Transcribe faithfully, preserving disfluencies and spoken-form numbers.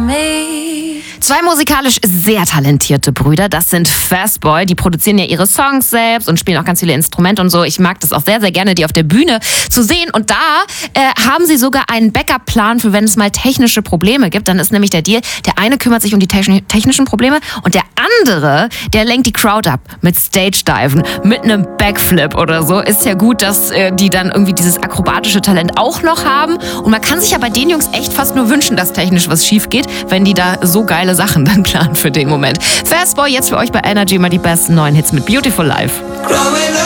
me. Zwei musikalisch sehr talentierte Brüder, das sind Fastboy, die produzieren ja ihre Songs selbst und spielen auch ganz viele Instrumente und so. Ich mag das auch sehr, sehr gerne, die auf der Bühne zu sehen. Und da äh, haben sie sogar einen Backup-Plan für, wenn es mal technische Probleme gibt. Dann ist nämlich der Deal, der eine kümmert sich um die technischen Probleme und der andere, der lenkt die Crowd ab mit Stage-Diven, mit einem Backflip oder so. Ist ja gut, dass äh, die dann irgendwie dieses akrobatische Talent auch noch haben. Und man kann sich ja bei den Jungs echt fast nur wünschen, dass technisch was schief geht, wenn die da so geile Sachen dann planen für den Moment. Fastboy jetzt für euch bei Energy mal die besten neuen Hits mit Beautiful Life.